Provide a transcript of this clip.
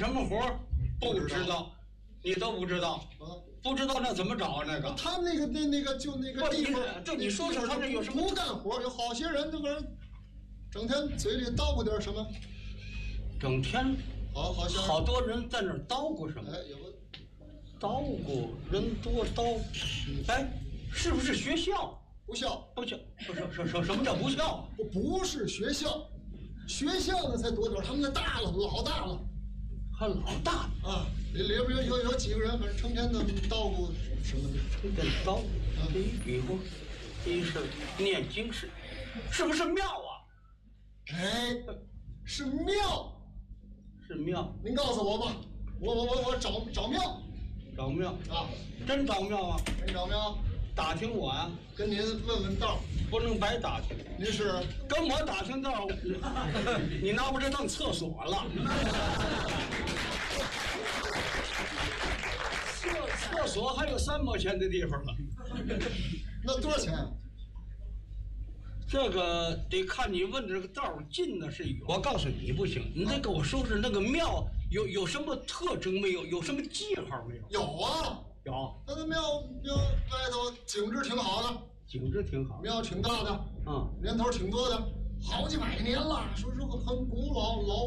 什么活？不知道，你都不知道啊？ 不知道那怎么找啊？那个他们那个就那个地方， 就你说说他这有什么不干活？有好些人这个整天嘴里叨咕点什么， 整天好像好多人在那儿叨咕什么？ 哎，有个叨咕人多叨，哎，是不是学校？ 不孝， 不孝，不是什么叫不孝？ 不是学校，学校呢才多点，他们那大了，老大了。 还老大啊，里边有几个人，反正成天的叨咕什么的， 成天叨咕，比划，一是念经是不是庙啊？ 哎，是庙， 是庙。 您告诉我吧，我找庙， 找庙啊， 真找庙啊？ 真找庙， 打听我呀， 跟您问问道， 不能白打听。 您是跟我打听道，你拿我这当厕所了。厕所还有3毛钱的地方了。 那多少钱？ 这个得看你问这个道近的是有。我告诉你不行，你得跟我说说那个庙有什么特征没有？有什么记号没有？ 有啊， 有。 那个庙外头景致挺好的， 景致挺好， 庙挺大的， 嗯， 年头挺多的，好几百年了，说很古老